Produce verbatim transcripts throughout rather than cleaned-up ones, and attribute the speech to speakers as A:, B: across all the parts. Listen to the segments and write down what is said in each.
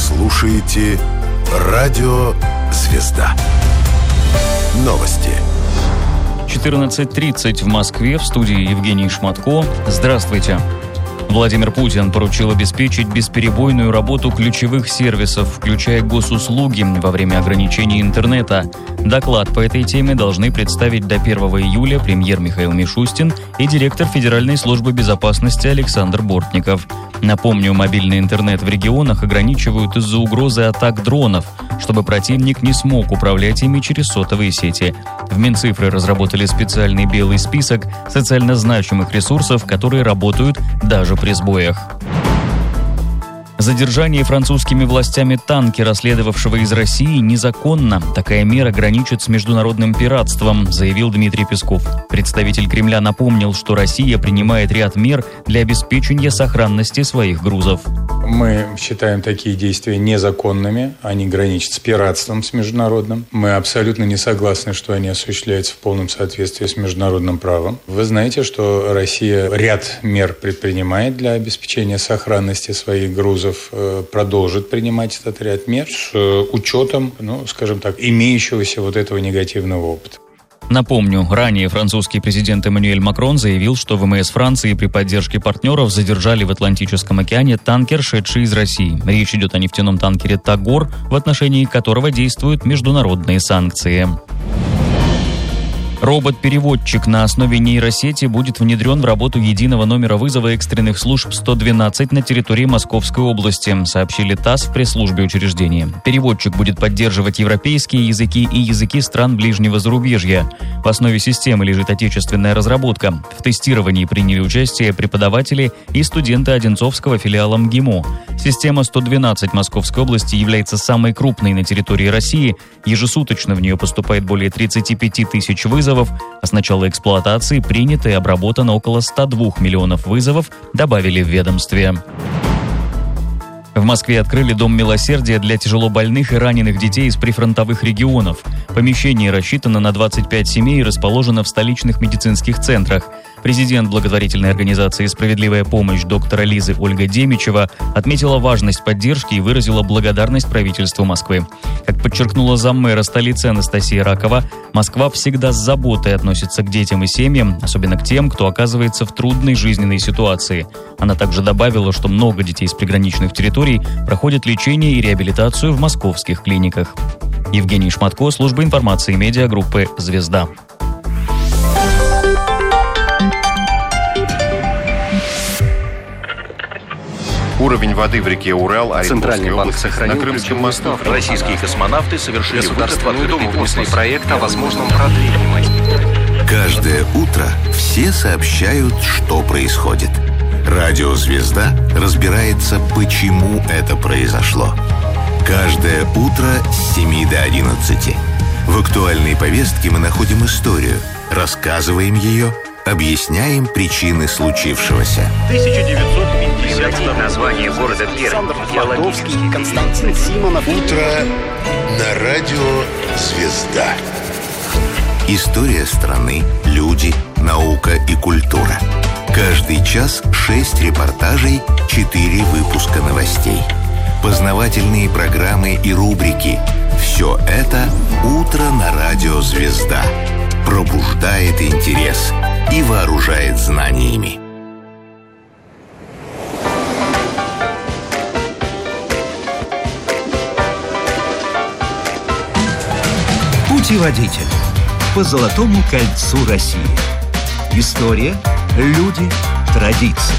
A: слушаете «Радио Звезда». Новости.
B: четырнадцать тридцать в Москве, в студии Евгений Шматко. Здравствуйте. Владимир Путин поручил обеспечить бесперебойную работу ключевых сервисов, включая госуслуги, во время ограничений интернета. Доклад по этой теме должны представить до первого июля премьер Михаил Мишустин и директор Федеральной службы безопасности Александр Бортников. Напомню, мобильный интернет в регионах ограничивают из-за угрозы атак дронов, чтобы противник не смог управлять ими через сотовые сети. В Минцифры разработали специальный белый список социально значимых ресурсов, которые работают даже при сбоях. Задержание французскими властями танкера, следовавшего из России, незаконно. Такая мера граничит с международным пиратством, заявил Дмитрий Песков. Представитель Кремля напомнил, что Россия принимает ряд мер для обеспечения сохранности своих грузов.
C: Мы считаем такие действия незаконными, они граничат с пиратством, с международным. Мы абсолютно не согласны, что они осуществляются в полном соответствии с международным правом. Вы знаете, что Россия ряд мер предпринимает для обеспечения сохранности своих грузов, продолжит принимать этот ряд мер с учетом, ну, скажем так, имеющегося вот этого негативного опыта.
B: Напомню, ранее французский президент Эммануэль Макрон заявил, что ВМС Франции при поддержке партнеров задержали в Атлантическом океане танкер, шедший из России. Речь идет о нефтяном танкере «Тагор», в отношении которого действуют международные санкции. Робот-переводчик на основе нейросети будет внедрен в работу единого номера вызова экстренных служб сто двенадцать на территории Московской области, сообщили ТАСС в пресс-службе учреждения. Переводчик будет поддерживать европейские языки и языки стран ближнего зарубежья. В основе системы лежит отечественная разработка. В тестировании приняли участие преподаватели и студенты Одинцовского филиала МГИМО. Система сто двенадцать Московской области является самой крупной на территории России. Ежесуточно в нее поступает более тридцать пять тысяч вызовов, а с начала эксплуатации принято и обработано около сто два миллионов вызовов, добавили в ведомстве. В Москве открыли Дом милосердия для тяжелобольных и раненых детей из прифронтовых регионов. Помещение рассчитано на двадцать пять семей и расположено в столичных медицинских центрах. Президент благотворительной организации «Справедливая помощь» доктора Лизы Ольга Демичева отметила важность поддержки и выразила благодарность правительству Москвы. Как подчеркнула заммэра столицы Анастасия Ракова, Москва всегда с заботой относится к детям и семьям, особенно к тем, кто оказывается в трудной жизненной ситуации. Она также добавила, что много детей с приграничных территорий проходят лечение и реабилитацию в московских клиниках. Евгений Шматко, служба информации медиагруппы «Звезда».
D: Уровень воды в реке Урал, Центральный банк сохранил
E: на Крымском мосту.
D: Российские космонавты совершили
E: Государство придумал проект о возможном продлении.
A: Каждое утро все сообщают, что происходит. Радио «Звезда» разбирается, почему это произошло. Каждое утро с семи до одиннадцати. В актуальной повестке мы находим историю, рассказываем ее, объясняем причины случившегося.
F: тысяча девятьсот пятьдесят название города Пермь.
E: Флотовский, Константин Симонов.
A: Утро на радио «Звезда». История страны, люди, наука и культура. Каждый час шесть репортажей, четыре выпуска новостей. Познавательные программы и рубрики. Все это «Утро на радио «Звезда». Пробуждает интерес и вооружает знаниями.
G: Путеводитель по Золотому кольцу России. История, люди, традиции.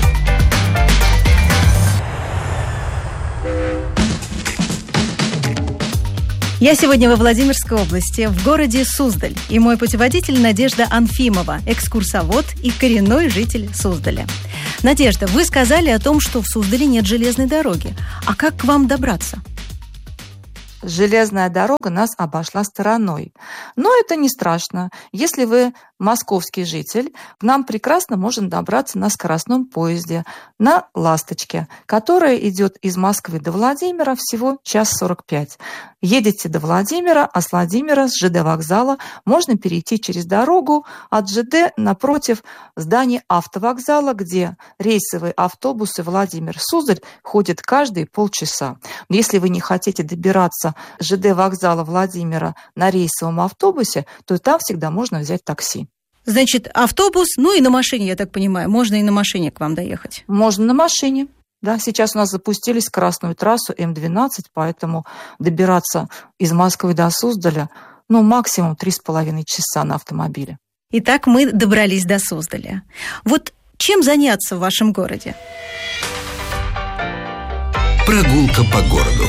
H: Я сегодня во Владимирской области, в городе Суздаль. И мой путеводитель Надежда Анфимова, экскурсовод и коренной житель Суздаля. Надежда, вы сказали о том, что в Суздале нет железной дороги. А как к вам добраться?
I: Железная дорога нас обошла стороной. Но это не страшно. Если вы московский житель, к нам прекрасно можно добраться на скоростном поезде, на «Ласточке», которая идет из Москвы до Владимира всего час сорок пять. Едете до Владимира, а с Владимира, с ЖД вокзала, можно перейти через дорогу от ЖД напротив здания автовокзала, где рейсовые автобусы Владимир-Суздаль ходят каждые полчаса. Но если вы не хотите добираться с ЖД вокзала Владимира на рейсовом автобусе, то там всегда можно взять такси.
H: Значит, автобус, ну и на машине, я так понимаю, можно и на машине к вам доехать?
I: Можно на машине. Да, сейчас у нас запустили скоростную трассу эм двенадцать, поэтому добираться из Москвы до Суздаля, ну, максимум три с половиной часа на автомобиле.
H: Итак, мы добрались до Суздаля. Вот чем заняться в вашем городе?
G: Прогулка по городу.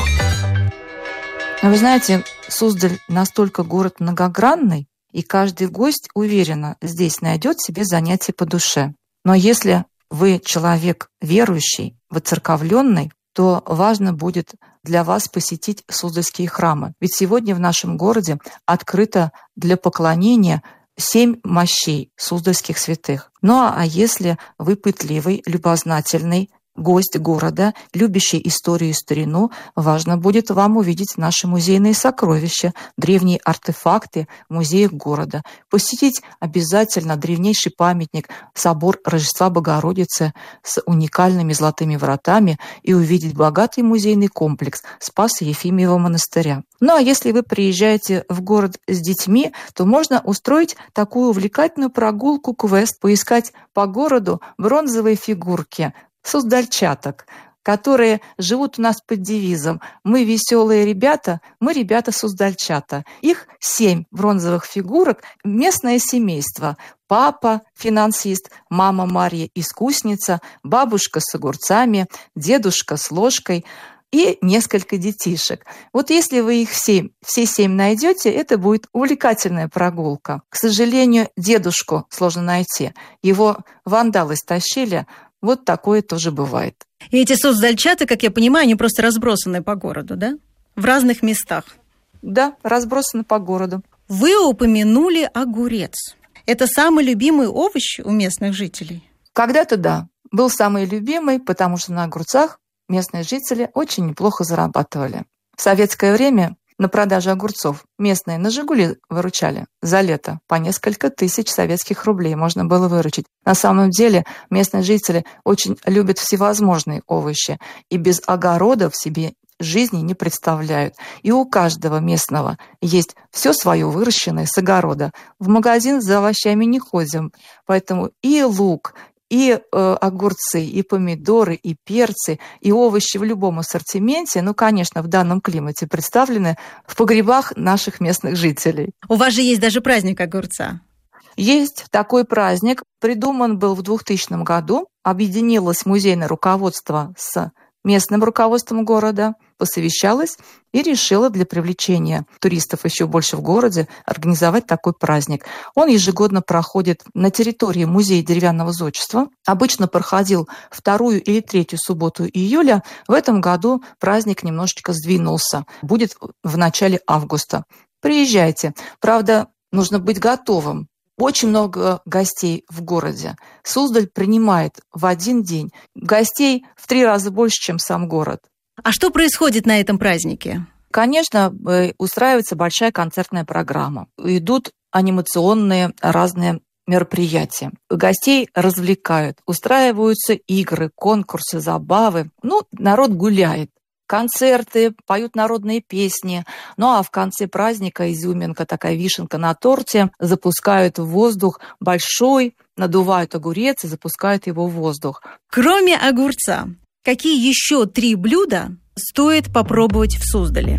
I: Вы знаете, Суздаль настолько город многогранный, и каждый гость, уверенно, здесь найдет себе занятие по душе. Но если вы человек верующий, воцерковленный, то важно будет для вас посетить суздальские храмы. Ведь сегодня в нашем городе открыто для поклонения семь мощей суздальских святых. Ну а если вы пытливый, любознательный гость города, любящий историю и старину, важно будет вам увидеть наши музейные сокровища, древние артефакты в музеях города, посетить обязательно древнейший памятник собор Рождества Богородицы с уникальными золотыми вратами и увидеть богатый музейный комплекс Спасо-Ефимиева монастыря. Ну а если вы приезжаете в город с детьми, то можно устроить такую увлекательную прогулку-квест, поискать по городу бронзовые фигурки суздальчаток, которые живут у нас под девизом «Мы веселые ребята, мы ребята суздальчата». Их семь бронзовых фигурок, местное семейство. Папа – финансист, мама Марья – искусница, бабушка с огурцами, дедушка с ложкой и несколько детишек. Вот если вы их семь, все семь найдете, это будет увлекательная прогулка. К сожалению, дедушку сложно найти. Его вандалы стащили. Вот такое тоже бывает.
H: И эти суздальчата, как я понимаю, они просто разбросаны по городу, да? В разных местах.
I: Да, разбросаны по городу.
H: Вы упомянули огурец. Это самый любимый овощ у местных жителей?
I: Когда-то да, был самый любимый, потому что на огурцах местные жители очень неплохо зарабатывали. В советское время на продаже огурцов местные на «Жигули» выручали за лето по несколько тысяч советских рублей можно было выручить. На самом деле местные жители очень любят всевозможные овощи и без огородов себе жизни не представляют. И у каждого местного есть все свое выращенное с огорода. В магазин за овощами не ходим, поэтому и лук, и э, огурцы, и помидоры, и перцы, и овощи в любом ассортименте, ну, конечно, в данном климате представлены в погребах наших местных жителей.
H: У вас же есть даже праздник огурца.
I: Есть такой праздник. Придуман был в двухтысячном году. Объединилось музейное руководство с местным руководством города, посовещалась и решила для привлечения туристов еще больше в городе организовать такой праздник. Он ежегодно проходит на территории музея деревянного зодчества. Обычно проходил вторую или третью субботу июля. В этом году праздник немножечко сдвинулся. Будет в начале августа. Приезжайте. Правда, нужно быть готовым. Очень много гостей в городе. Суздаль принимает в один день гостей в три раза больше, чем сам город.
H: А что происходит на этом празднике?
I: Конечно, устраивается большая концертная программа. Идут анимационные разные мероприятия. Гостей развлекают, устраиваются игры, конкурсы, забавы. Ну, народ гуляет. Концерты, поют народные песни. Ну а в конце праздника изюминка, такая вишенка на торте, запускают в воздух большой, надувают огурец и запускают его в воздух.
H: Кроме огурца, какие еще три блюда стоит попробовать в Суздале?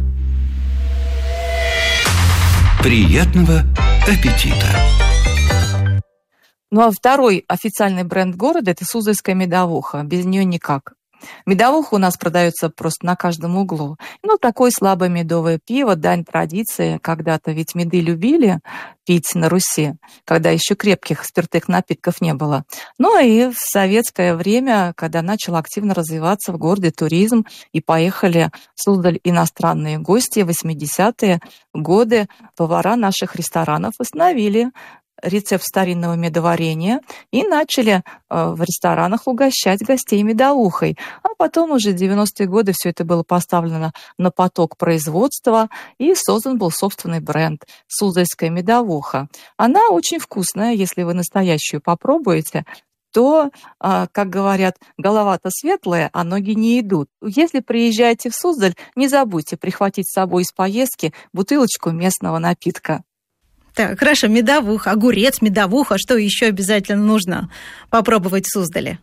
G: Приятного аппетита!
I: Ну а второй официальный бренд города – это суздальская медовуха. Без нее никак. Медовуха у нас продается просто на каждом углу. Ну, такое слабое медовое пиво, дань традиции. Когда-то ведь меды любили пить на Руси, когда еще крепких спиртных напитков не было. Ну, и в советское время, когда начал активно развиваться в городе туризм, и поехали в Суздаль иностранные гости, в восьмидесятые годы повара наших ресторанов установили рецепт старинного медоварения и начали в ресторанах угощать гостей медовухой. А потом уже в девяностые годы все это было поставлено на поток производства, и создан был собственный бренд «Суздальская медовуха». Она очень вкусная, если вы настоящую попробуете, то, как говорят, голова-то светлая, а ноги не идут. Если приезжаете в Суздаль, не забудьте прихватить с собой из поездки бутылочку местного напитка.
H: Так, хорошо, медовуха, огурец, медовуха, что еще обязательно нужно попробовать в Суздале?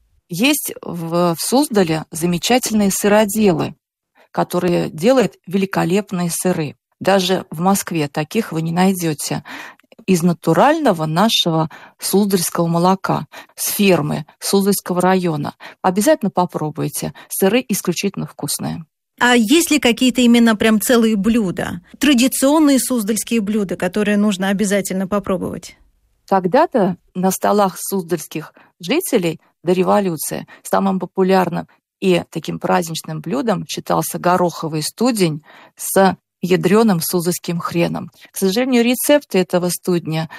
I: Есть в, в Суздале замечательные сыроделы, которые делают великолепные сыры. Даже в Москве таких вы не найдете. Из натурального нашего суздальского молока, с фермы Суздальского района. Обязательно попробуйте. Сыры исключительно вкусные.
H: А есть ли какие-то именно прям целые блюда? Традиционные суздальские блюда, которые нужно обязательно попробовать?
I: Когда-то на столах суздальских жителей до революции самым популярным и таким праздничным блюдом считался гороховый студень с ядреным суздальским хреном. К сожалению, рецепты этого студня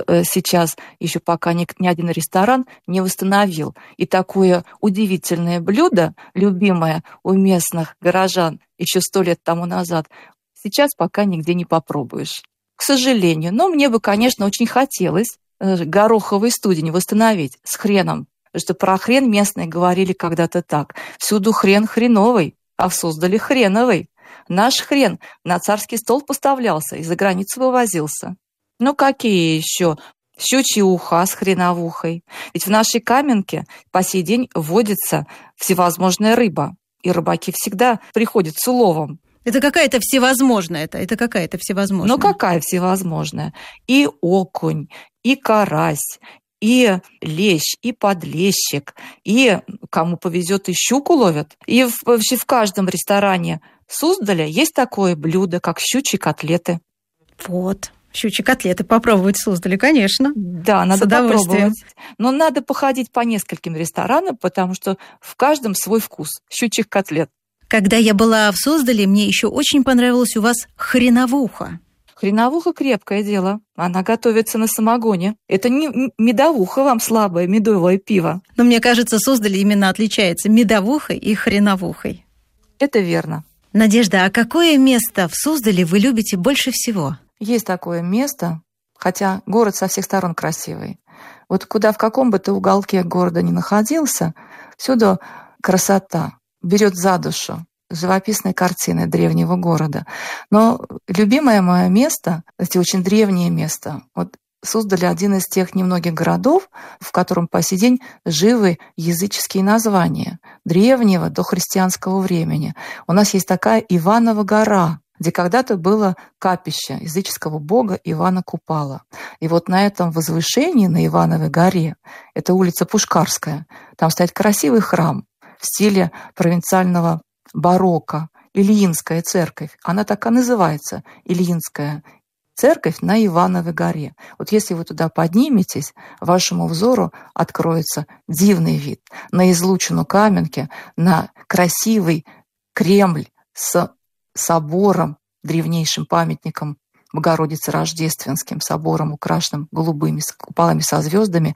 I: сейчас еще пока ни, ни один ресторан не восстановил. И такое удивительное блюдо, любимое у местных горожан еще сто лет тому назад, сейчас пока нигде не попробуешь. К сожалению. Но мне бы, конечно, очень хотелось гороховый студень восстановить с хреном. Потому что про хрен местные говорили когда-то так. Всюду хрен хреновый, а в Суздале хреновый. Наш хрен на царский стол поставлялся и за границу вывозился. Ну какие еще? Щучьи уха с хреновухой. Ведь в нашей Каменке по сей день водится всевозможная рыба. И рыбаки всегда приходят с уловом.
H: Это какая-то всевозможная, это, это какая-то всевозможная.
I: Ну какая всевозможная? И окунь, и карась, и лещ, и подлещик, и кому повезет, и щуку ловят. И в, вообще в каждом ресторане Суздаля есть такое блюдо, как щучьи котлеты.
H: Вот, щучьи котлеты попробовать в Суздале, конечно.
I: Да, надо попробовать. Но надо походить по нескольким ресторанам, потому что в каждом свой вкус щучьих котлет.
H: Когда я была в Суздале, мне еще очень понравилась у вас хреновуха.
I: Хреновуха крепкое дело. Она готовится на самогоне. Это не медовуха вам слабое, медовое пиво.
H: Но мне кажется, Суздаль именно отличается медовухой и хреновухой.
I: Это верно.
H: Надежда, а какое место в Суздале вы любите больше всего?
I: Есть такое место, хотя город со всех сторон красивый. Вот куда, в каком бы ты уголке города ни находился, всюду красота берет за душу. Живописные картины древнего города. Но любимое мое место, это очень древнее место. Вот Суздаль один из тех немногих городов, в котором по сей день живы языческие названия древнего дохристианского времени. У нас есть такая Иванова гора, где когда-то было капище языческого бога Ивана Купала. И вот на этом возвышении, на Ивановой горе, это улица Пушкарская, там стоит красивый храм в стиле провинциального барокко, Ильинская церковь. Она так и называется, Ильинская церковь на Ивановой горе. Вот если вы туда подниметесь, вашему взору откроется дивный вид на излучину Каменки, на красивый Кремль с собором, древнейшим памятником Богородицы Рождественским, собором, украшенным голубыми куполами со звездами,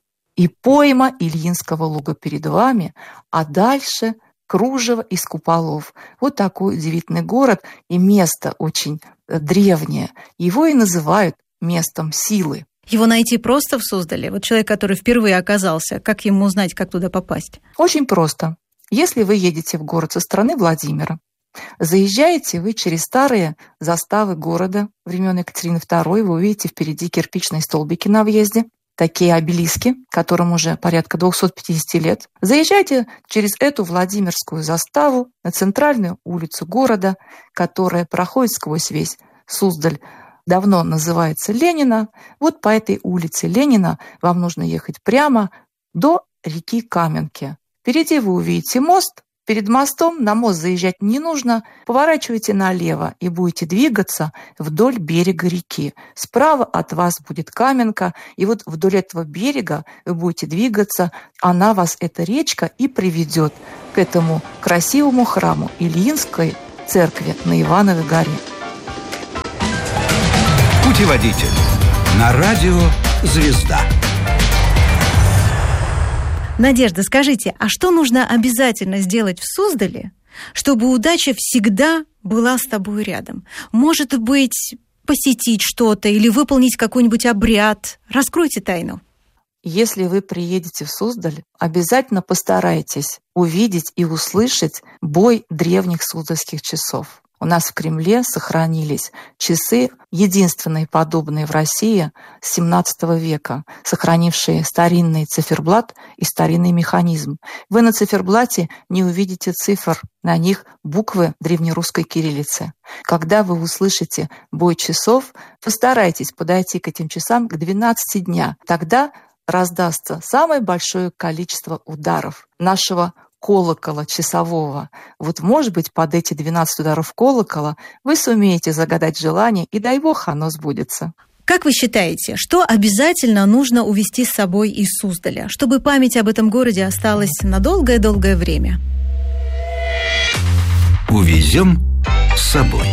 I: и пойма Ильинского луга перед вами, а дальше кружево из куполов. Вот такой удивительный город и место очень древнее. Его и называют местом силы.
H: Его найти просто в Суздале? Вот человек, который впервые оказался, как ему узнать, как туда попасть?
I: Очень просто. Если вы едете в город со стороны Владимира, заезжаете вы через старые заставы города времен Екатерины второй, вы увидите впереди кирпичные столбики на въезде, такие обелиски, которым уже порядка двести пятьдесят лет. Заезжайте через эту Владимирскую заставу на центральную улицу города, которая проходит сквозь весь Суздаль. Давно называется Ленина. Вот по этой улице Ленина вам нужно ехать прямо до реки Каменки. Впереди вы увидите мост. Перед мостом на мост заезжать не нужно. Поворачивайте налево и будете двигаться вдоль берега реки. Справа от вас будет Каменка, и вот вдоль этого берега вы будете двигаться. Она вас, эта речка, и приведет к этому красивому храму Ильинской церкви на Ивановой горе.
G: Путеводитель. На радио «Звезда».
H: Надежда, скажите, а что нужно обязательно сделать в Суздале, чтобы удача всегда была с тобой рядом? Может быть, посетить что-то или выполнить какой-нибудь обряд? Раскройте тайну.
I: Если вы приедете в Суздаль, обязательно постарайтесь увидеть и услышать бой древних суздальских часов. У нас в Кремле сохранились часы, единственные подобные в России с семнадцатого века, сохранившие старинный циферблат и старинный механизм. Вы на циферблате не увидите цифр, на них буквы древнерусской кириллицы. Когда вы услышите бой часов, постарайтесь подойти к этим часам к двенадцати дня. Тогда раздастся самое большое количество ударов нашего колокола часового. Вот, может быть, под эти двенадцать ударов колокола вы сумеете загадать желание, и дай бог, оно сбудется.
H: Как вы считаете, что обязательно нужно увезти с собой из Суздаля, чтобы память об этом городе осталась на долгое-долгое время?
G: Увезем с собой.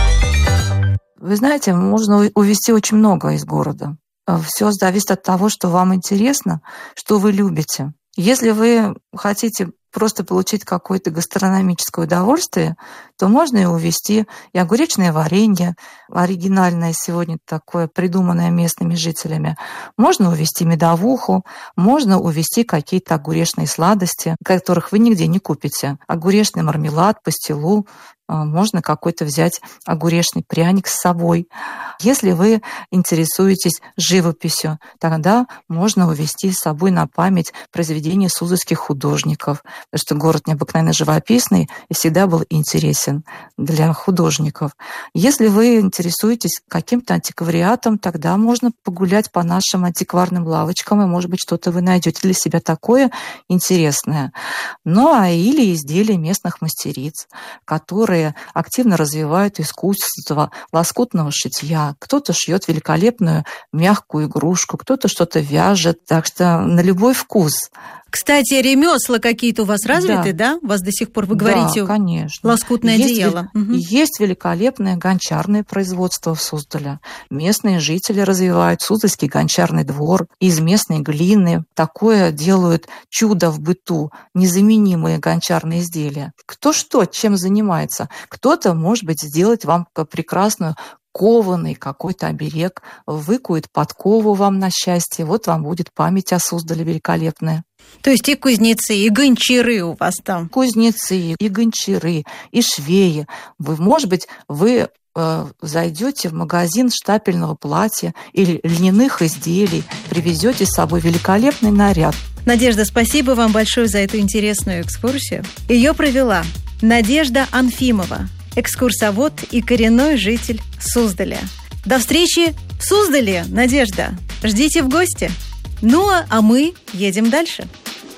I: Вы знаете, можно увезти очень много из города. Все зависит от того, что вам интересно, что вы любите. Если вы хотите просто получить какое-то гастрономическое удовольствие, то можно и увезти и огуречное варенье, оригинальное сегодня такое, придуманное местными жителями. Можно увезти медовуху, можно увезти какие-то огуречные сладости, которых вы нигде не купите. Огуречный мармелад, пастилу, можно какой-то взять огуречный пряник с собой. Если вы интересуетесь живописью, тогда можно увезти с собой на память произведения суздальских художников, потому что город необыкновенно живописный и всегда был интересен для художников. Если вы интересуетесь каким-то антиквариатом, тогда можно погулять по нашим антикварным лавочкам, и, может быть, что-то вы найдете для себя такое интересное. Ну, а или изделия местных мастериц, которые активно развивают искусство лоскутного шитья. Кто-то шьет великолепную мягкую игрушку, кто-то что-то вяжет. Так что на любой вкус.
H: Кстати, ремесла какие-то у вас развиты, да? да? У вас до сих пор, вы говорите,
I: да, конечно.
H: Лоскутное
I: есть
H: одеяло.
I: Угу. Есть великолепное гончарное производство в Суздале. Местные жители развивают суздальский гончарный двор. Из местной глины такое делают чудо в быту, незаменимые гончарные изделия. Кто что, чем занимается? Кто-то, может быть, сделать вам прекрасную кованый какой-то оберег, выкует подкову вам на счастье. Вот вам будет память о Суздале великолепная.
H: То есть и кузнецы, и гончары у вас там?
I: Кузнецы, и гончары, и швеи. Вы, может быть, вы э, зайдете в магазин штапельного платья или льняных изделий, привезете с собой великолепный наряд.
H: Надежда, спасибо вам большое за эту интересную экскурсию. Ее провела Надежда Анфимова, экскурсовод и коренной житель Суздаля. До встречи в Суздале, Надежда. Ждите в гости. Ну, а мы едем дальше.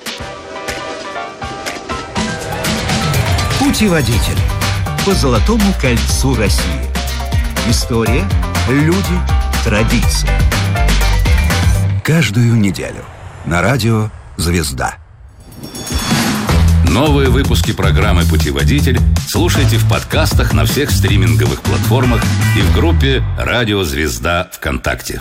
G: Путеводитель по Золотому кольцу России. История, люди, традиции. Каждую неделю на радио «Звезда».
J: Новые выпуски программы «Путеводитель» слушайте в подкастах на всех стриминговых платформах и в группе «Радио Звезда» ВКонтакте.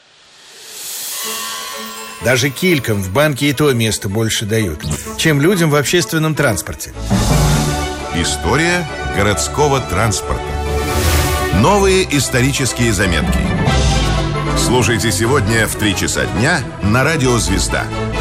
K: Даже килькам в банке и то место больше дают, чем людям в общественном транспорте.
A: История городского транспорта. Новые исторические заметки. Слушайте сегодня в три часа дня на радио «Звезда».